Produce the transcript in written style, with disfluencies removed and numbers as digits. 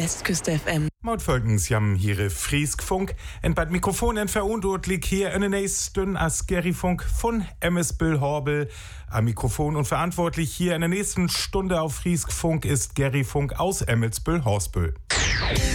Westküste FM. Mautfolgens jam hier Frieskfunk. En bei Mikrofonen verantwortlich hier eine nächsten as Gerryfunk von MS Bill Horbel. Am Mikrofon und verantwortlich hier in der nächsten Stunde auf Frieskfunk ist Gerryfunk aus Emmelsbüll Horsbüll.